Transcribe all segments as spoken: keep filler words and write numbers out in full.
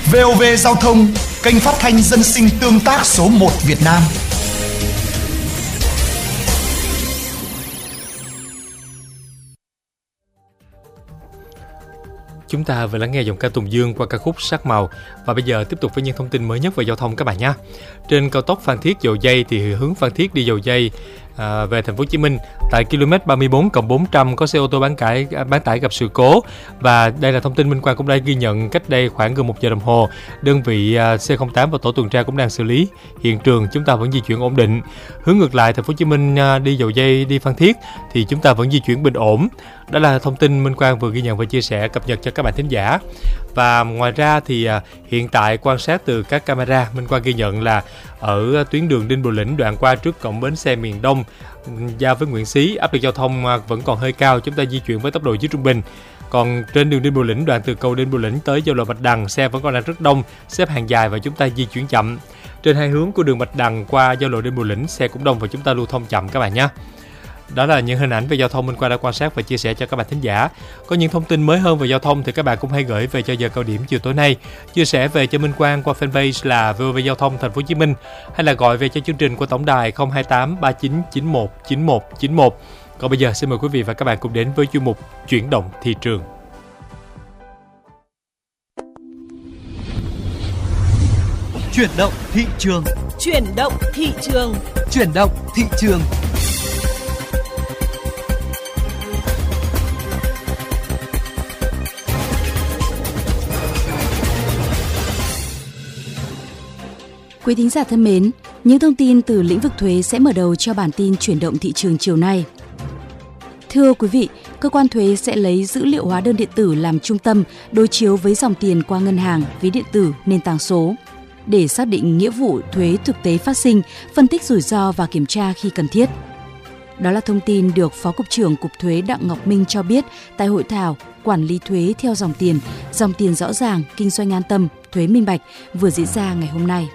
vê o vê Giao thông, kênh phát thanh dân sinh tương tác số một Việt Nam. Chúng ta vừa lắng nghe giọng ca Tùng Dương qua ca khúc Sắc Màu. Và bây giờ tiếp tục với những thông tin mới nhất về giao thông các bạn nhé. Trên cao tốc Phan Thiết Dầu Giây thì hướng Phan Thiết đi Dầu Giây à, về thành phố Hồ Chí Minh tại km ba mươi bốn cộng bốn trăm có xe ô tô bán tải bán tải gặp sự cố. Và đây là thông tin Minh Quang cũng đã ghi nhận cách đây khoảng gần một giờ đồng hồ. Đơn vị à, xê không tám và tổ tuần tra cũng đang xử lý hiện trường. Chúng ta vẫn di chuyển ổn định. Hướng ngược lại thành phố Hồ Chí Minh à, đi Dầu Giây đi Phan Thiết thì chúng ta vẫn di chuyển bình ổn. Đó là thông tin Minh Quang vừa ghi nhận và chia sẻ cập nhật cho các bạn thính giả. Và ngoài ra thì à, hiện tại quan sát từ các camera, Minh Quang ghi nhận là ở tuyến đường Đinh Bộ Lĩnh đoạn qua trước cổng bến xe miền Đông giao với Nguyễn Xí, áp lực giao thông vẫn còn hơi cao, chúng ta di chuyển với tốc độ dưới trung bình. Còn trên đường Đinh Bộ Lĩnh đoạn từ cầu Đinh Bộ Lĩnh tới giao lộ Bạch Đằng, xe vẫn còn đang rất đông, xếp hàng dài và chúng ta di chuyển chậm. Trên hai hướng của đường Bạch Đằng qua giao lộ Đinh Bộ Lĩnh, xe cũng đông và chúng ta lưu thông chậm các bạn nhé. Đó là những hình ảnh về giao thông Minh Quang đã quan sát và chia sẻ cho các bạn thính giả. Có những thông tin mới hơn về giao thông thì các bạn cũng hãy gửi về cho giờ cao điểm chiều tối nay, chia sẻ về cho Minh Quang qua fanpage là vê o vê Giao thông Thành phố Hồ Chí Minh, hay là gọi về cho chương trình qua tổng đài không hai tám ba chín chín một chín một chín một. Còn bây giờ xin mời quý vị và các bạn cùng đến với chuyên mục Chuyển động thị trường. Chuyển động thị trường. Chuyển động thị trường. Chuyển động thị trường. Quý thính giả thân mến, những thông tin từ lĩnh vực thuế sẽ mở đầu cho bản tin chuyển động thị trường chiều nay. Thưa quý vị, cơ quan thuế sẽ lấy dữ liệu hóa đơn điện tử làm trung tâm đối chiếu với dòng tiền qua ngân hàng, ví điện tử, nền tảng số để xác định nghĩa vụ thuế thực tế phát sinh, phân tích rủi ro và kiểm tra khi cần thiết. Đó là thông tin được Phó Cục trưởng Cục Thuế Đặng Ngọc Minh cho biết tại hội thảo Quản lý thuế theo dòng tiền, dòng tiền rõ ràng, kinh doanh an tâm, thuế minh bạch vừa diễn ra ngày hôm nay.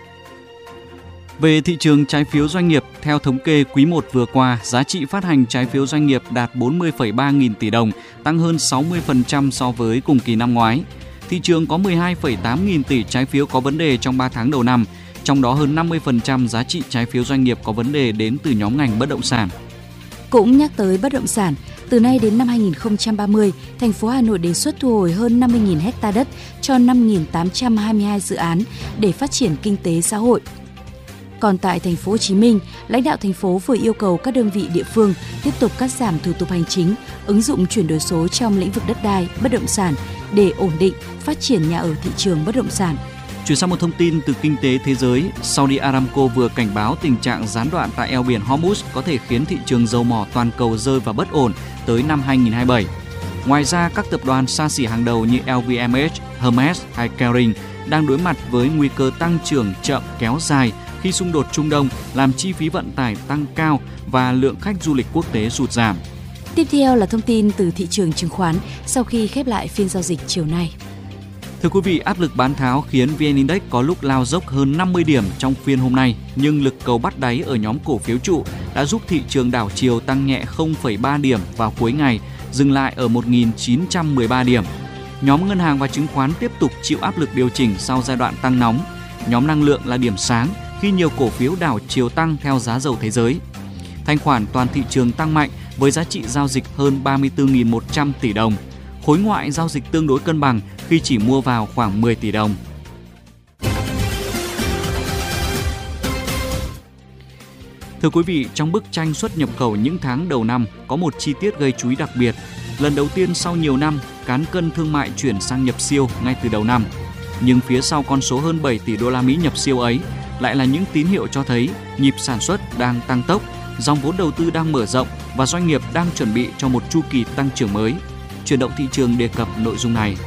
Về thị trường trái phiếu doanh nghiệp, theo thống kê quý một vừa qua, giá trị phát hành trái phiếu doanh nghiệp đạt bốn mươi phẩy ba nghìn tỷ đồng, tăng hơn sáu mươi phần trăm so với cùng kỳ năm ngoái. Thị trường có mười hai phẩy tám nghìn tỷ trái phiếu có vấn đề trong ba tháng đầu năm, trong đó hơn năm mươi phần trăm giá trị trái phiếu doanh nghiệp có vấn đề đến từ nhóm ngành bất động sản. Cũng nhắc tới bất động sản, từ nay đến năm hai không ba mươi, thành phố Hà Nội đề xuất thu hồi hơn năm mươi nghìn ha đất cho năm nghìn tám trăm hai mươi hai dự án để phát triển kinh tế xã hội. Còn tại thành phố Hồ Chí Minh, lãnh đạo thành phố vừa yêu cầu các đơn vị địa phương tiếp tục cắt giảm thủ tục hành chính, ứng dụng chuyển đổi số trong lĩnh vực đất đai, bất động sản để ổn định phát triển nhà ở thị trường bất động sản. Chuyển sang một thông tin từ kinh tế thế giới, Saudi Aramco vừa cảnh báo tình trạng gián đoạn tại eo biển Hormuz có thể khiến thị trường dầu mỏ toàn cầu rơi vào bất ổn tới năm hai không hai bảy. Ngoài ra, các tập đoàn xa xỉ hàng đầu như lờ vê em hát, Hermes hay Kering đang đối mặt với nguy cơ tăng trưởng chậm kéo dài khi xung đột Trung Đông làm chi phí vận tải tăng cao và lượng khách du lịch quốc tế sụt giảm. Tiếp theo là thông tin từ thị trường chứng khoán sau khi khép lại phiên giao dịch chiều nay. Thưa quý vị, áp lực bán tháo khiến vê en Index có lúc lao dốc hơn năm mươi điểm trong phiên hôm nay, nhưng lực cầu bắt đáy ở nhóm cổ phiếu trụ đã giúp thị trường đảo chiều tăng nhẹ không phẩy ba điểm vào cuối ngày, dừng lại ở một nghìn chín trăm mười ba điểm. Nhóm ngân hàng và chứng khoán tiếp tục chịu áp lực điều chỉnh sau giai đoạn tăng nóng. Nhóm năng lượng là điểm sáng khi nhiều cổ phiếu đảo chiều tăng theo giá dầu thế giới. Thanh khoản toàn thị trường tăng mạnh với giá trị giao dịch hơn ba mươi tư nghìn một trăm tỷ đồng. Khối ngoại giao dịch tương đối cân bằng khi chỉ mua vào khoảng mười tỷ đồng. Thưa quý vị, trong bức tranh xuất nhập khẩu những tháng đầu năm có một chi tiết gây chú ý đặc biệt. Lần đầu tiên sau nhiều năm, cán cân thương mại chuyển sang nhập siêu ngay từ đầu năm. Nhưng phía sau con số hơn bảy tỷ đô la Mỹ nhập siêu ấy lại là những tín hiệu cho thấy nhịp sản xuất đang tăng tốc, dòng vốn đầu tư đang mở rộng và doanh nghiệp đang chuẩn bị cho một chu kỳ tăng trưởng mới. Chuyển động thị trường đề cập nội dung này.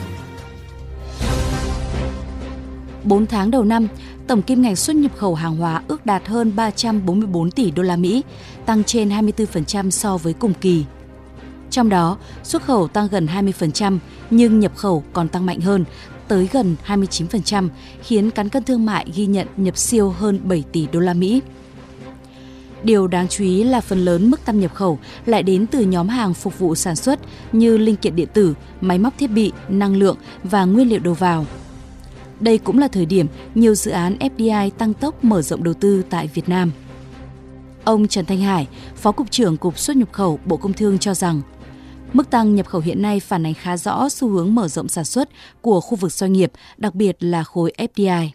bốn tháng đầu năm, tổng kim ngạch xuất nhập khẩu hàng hóa ước đạt hơn ba trăm bốn mươi tư tỷ đô la Mỹ, tăng trên hai mươi tư phần trăm so với cùng kỳ. Trong đó, xuất khẩu tăng gần hai mươi phần trăm, nhưng nhập khẩu còn tăng mạnh hơn, tới gần hai mươi chín phần trăm, khiến cán cân thương mại ghi nhận nhập siêu hơn bảy tỷ đô la Mỹ. Điều đáng chú ý là phần lớn mức tăng nhập khẩu lại đến từ nhóm hàng phục vụ sản xuất như linh kiện điện tử, máy móc thiết bị, năng lượng và nguyên liệu đầu vào. Đây cũng là thời điểm nhiều dự án ép đê i tăng tốc mở rộng đầu tư tại Việt Nam. Ông Trần Thanh Hải, Phó Cục trưởng Cục Xuất nhập khẩu Bộ Công Thương cho rằng, mức tăng nhập khẩu hiện nay phản ánh khá rõ xu hướng mở rộng sản xuất của khu vực doanh nghiệp, đặc biệt là khối ép đê i.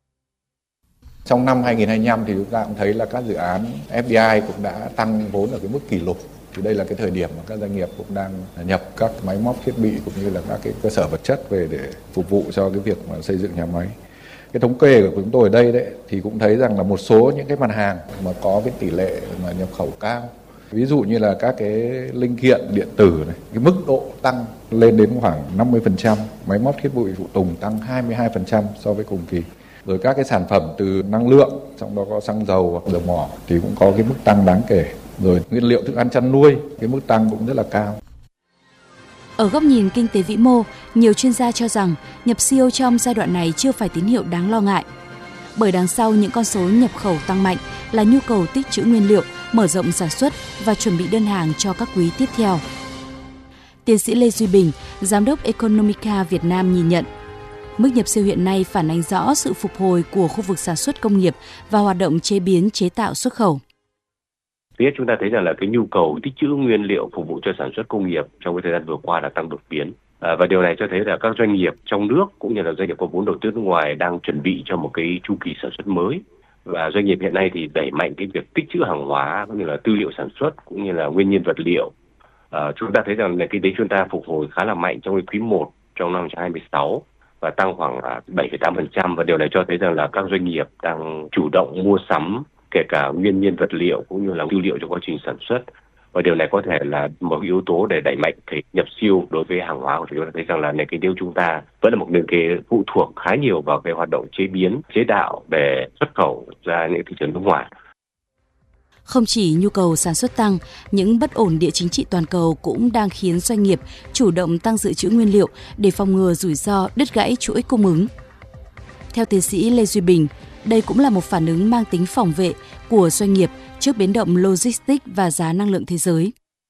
Trong năm hai nghìn không trăm hai mươi lăm thì chúng ta cũng thấy là các dự án ép đê i cũng đã tăng vốn ở cái mức kỷ lục. Thì đây là cái thời điểm mà các doanh nghiệp cũng đang nhập các máy móc thiết bị cũng như là các cái cơ sở vật chất về để phục vụ cho cái việc mà xây dựng nhà máy. Cái thống kê của chúng tôi ở đây đấy thì cũng thấy rằng là một số những cái mặt hàng mà có cái tỷ lệ mà nhập khẩu cao, ví dụ như là các cái linh kiện điện tử này, cái mức độ tăng lên đến khoảng năm mươi phần trăm, máy móc thiết bị phụ tùng tăng hai mươi hai phần trăm so với cùng kỳ. Rồi các cái sản phẩm từ năng lượng, trong đó có xăng dầu hoặc dầu mỏ thì cũng có cái mức tăng đáng kể. Rồi nguyên liệu thức ăn chăn nuôi, cái mức tăng cũng rất là cao. Ở góc nhìn kinh tế vĩ mô, nhiều chuyên gia cho rằng nhập siêu trong giai đoạn này chưa phải tín hiệu đáng lo ngại. Bởi đằng sau những con số nhập khẩu tăng mạnh là nhu cầu tích trữ nguyên liệu, mở rộng sản xuất và chuẩn bị đơn hàng cho các quý tiếp theo. Tiến sĩ Lê Duy Bình, Giám đốc Economica Việt Nam nhìn nhận, mức nhập siêu hiện nay phản ánh rõ sự phục hồi của khu vực sản xuất công nghiệp và hoạt động chế biến chế tạo xuất khẩu. Thứ nhất, chúng ta thấy rằng là cái nhu cầu tích trữ nguyên liệu phục vụ cho sản xuất công nghiệp trong cái thời gian vừa qua đã tăng đột biến. À, và điều này cho thấy là các doanh nghiệp trong nước cũng như là doanh nghiệp có vốn đầu tư nước ngoài đang chuẩn bị cho một cái chu kỳ sản xuất mới. Và doanh nghiệp hiện nay thì đẩy mạnh cái việc tích trữ hàng hóa cũng như là tư liệu sản xuất cũng như là nguyên nhiên vật liệu. À, chúng ta thấy rằng nền kinh tế chúng ta phục hồi khá là mạnh trong cái quý một trong năm hai nghìn không trăm hai mươi sáu và tăng khoảng bảy phẩy tám phần trăm, và điều này cho thấy rằng là các doanh nghiệp đang chủ động mua sắm kể cả nguyên nhiên vật liệu cũng như là tư liệu cho quá trình sản xuất, và điều này có thể là một yếu tố để đẩy mạnh cái nhập siêu đối với hàng hóa của chúng ta. Thấy rằng là nền kinh tế chúng ta vẫn là một nền kinh tế phụ thuộc khá nhiều vào cái hoạt động chế biến, chế tạo để xuất khẩu ra những thị trường nước ngoài. Không chỉ nhu cầu sản xuất tăng, những bất ổn địa chính trị toàn cầu cũng đang khiến doanh nghiệp chủ động tăng dự trữ nguyên liệu để phòng ngừa rủi ro đứt gãy chuỗi cung ứng. Theo tiến sĩ Lê Duy Bình, đây cũng là một phản ứng mang tính phòng vệ của doanh nghiệp trước biến động logistics và giá năng lượng thế giới.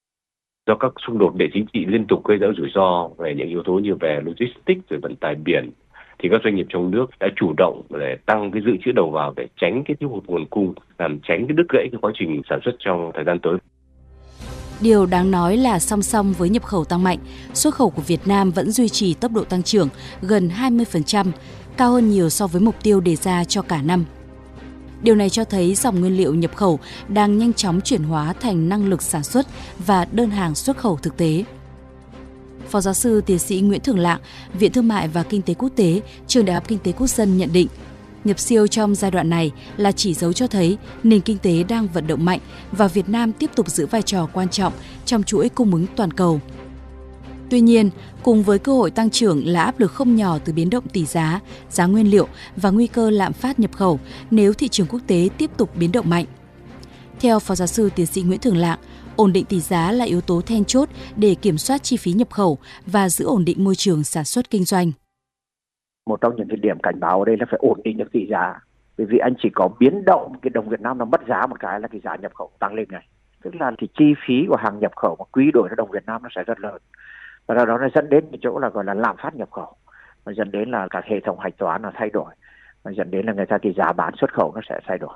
Do các xung đột địa chính trị liên tục gây ra rủi ro về những yếu tố như về logistics rồi vận tải biển, thì các doanh nghiệp trong nước đã chủ động để tăng cái dự trữ đầu vào để tránh cái thiếu hụt nguồn cung, làm tránh cái đứt gãy cái quá trình sản xuất trong thời gian tới. Điều đáng nói là song song với nhập khẩu tăng mạnh, xuất khẩu của Việt Nam vẫn duy trì tốc độ tăng trưởng gần hai mươi phần trăm, cao hơn nhiều so với mục tiêu đề ra cho cả năm. Điều này cho thấy dòng nguyên liệu nhập khẩu đang nhanh chóng chuyển hóa thành năng lực sản xuất và đơn hàng xuất khẩu thực tế. Phó giáo sư tiến sĩ Nguyễn Thường Lạng, Viện Thương mại và Kinh tế Quốc tế, Trường Đại học Kinh tế Quốc dân nhận định, nhập siêu trong giai đoạn này là chỉ dấu cho thấy nền kinh tế đang vận động mạnh và Việt Nam tiếp tục giữ vai trò quan trọng trong chuỗi cung ứng toàn cầu. Tuy nhiên, cùng với cơ hội tăng trưởng là áp lực không nhỏ từ biến động tỷ giá, giá nguyên liệu và nguy cơ lạm phát nhập khẩu nếu thị trường quốc tế tiếp tục biến động mạnh. Theo Phó giáo sư tiến sĩ Nguyễn Thường Lạng, ổn định tỷ giá là yếu tố then chốt để kiểm soát chi phí nhập khẩu và giữ ổn định môi trường sản xuất kinh doanh. Một trong những cái điểm cảnh báo ở đây là phải ổn định được tỷ giá. Bởi vì anh chỉ có biến động cái đồng Việt Nam nó mất giá một cái là cái giá nhập khẩu tăng lên ngay. Tức là thì chi phí của hàng nhập khẩu mà quy đổi ra đồng Việt Nam nó sẽ rất lớn. Và đó nó dẫn đến cái chỗ là gọi là lạm phát nhập khẩu. Và dẫn đến là cả hệ thống hạch toán nó thay đổi. Và dẫn đến là người ta thì giá bán xuất khẩu nó sẽ thay đổi.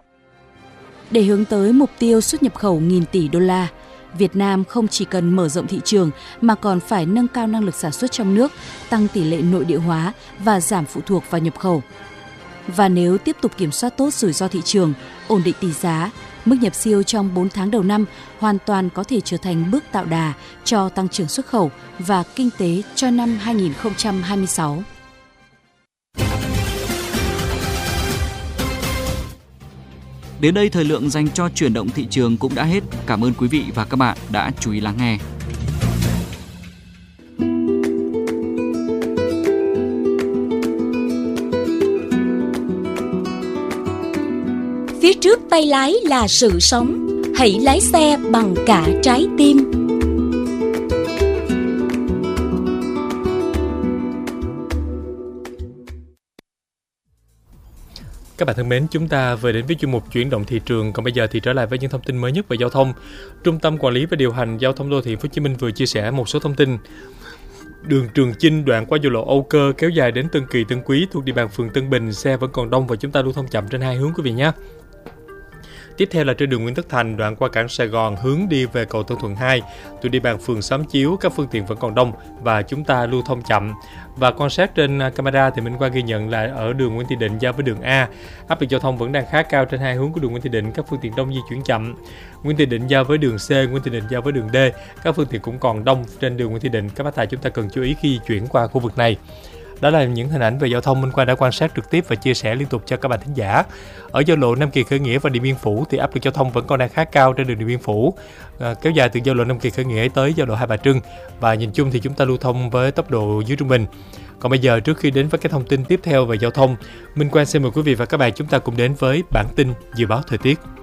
Để hướng tới mục tiêu xuất nhập khẩu nghìn tỷ đô la, Việt Nam không chỉ cần mở rộng thị trường mà còn phải nâng cao năng lực sản xuất trong nước, tăng tỷ lệ nội địa hóa và giảm phụ thuộc vào nhập khẩu. Và nếu tiếp tục kiểm soát tốt rủi ro thị trường, ổn định tỷ giá, mức nhập siêu trong bốn tháng đầu năm hoàn toàn có thể trở thành bước tạo đà cho tăng trưởng xuất khẩu và kinh tế cho năm hai nghìn không trăm hai mươi sáu. Đến đây thời lượng dành cho chuyển động thị trường cũng đã hết. Cảm ơn quý vị và các bạn đã chú ý lắng nghe. Phía trước tay lái là sự sống, hãy lái xe bằng cả trái tim. Các bạn thân mến, chúng ta vừa đến với chuyên mục chuyển động thị trường, còn bây giờ thì trở lại với những thông tin mới nhất về giao thông. Trung tâm Quản lý và Điều hành Giao thông Đô thị Hồ Chí Minh vừa chia sẻ một số thông tin. Đường Trường Chinh đoạn qua giao lộ Âu Cơ kéo dài đến Tân Kỳ, Tân Quý thuộc địa bàn phường Tân Bình, xe vẫn còn đông và chúng ta lưu thông chậm trên hai hướng quý vị nhé. Tiếp theo là trên đường Nguyễn Tất Thành đoạn qua cảng Sài Gòn hướng đi về cầu Tân Thuận hai từ địa bàn phường Xóm Chiếu, các phương tiện vẫn còn đông và chúng ta lưu thông chậm. Và quan sát trên camera thì Minh Quang ghi nhận là ở đường Nguyễn Thị Định giao với đường A, áp lực giao thông vẫn đang khá cao trên hai hướng của đường Nguyễn Thị Định, các phương tiện đông di chuyển chậm. Nguyễn Thị Định giao với đường C, Nguyễn Thị Định giao với đường D, các phương tiện cũng còn đông trên đường Nguyễn Thị Định. Các bác tài chúng ta cần chú ý khi di chuyển qua khu vực này. Đó là những hình ảnh về giao thông Minh Quang đã quan sát trực tiếp và chia sẻ liên tục cho các bạn thính giả. Ở giao lộ Nam Kỳ Khởi Nghĩa và Điện Biên Phủ thì áp lực giao thông vẫn còn đang khá cao trên đường Điện Biên Phủ, à, kéo dài từ giao lộ Nam Kỳ Khởi Nghĩa tới giao lộ Hai Bà Trưng, và nhìn chung thì chúng ta lưu thông với tốc độ dưới trung bình. Còn bây giờ, trước khi đến với các thông tin tiếp theo về giao thông, Minh Quang xin mời quý vị và các bạn chúng ta cùng đến với bản tin dự báo thời tiết.